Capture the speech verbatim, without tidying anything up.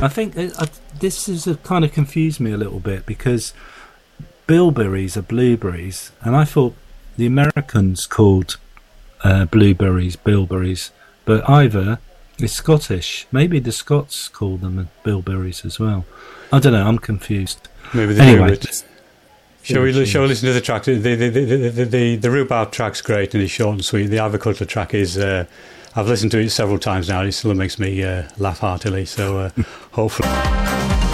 I think it, I, this is a, kind of confused me a little bit because bilberries are blueberries, and I thought the Americans called uh, blueberries bilberries, but either it's Scottish. Maybe the Scots call them bilberries as well. I don't know. I'm confused. Maybe they anyway. do. Shall we, shall we listen to the track? The the, the, the, the, the the rhubarb track's great and it's short and sweet. The aviculture track is. Uh, I've listened to it several times now. It still makes me uh, laugh heartily. So uh, hopefully.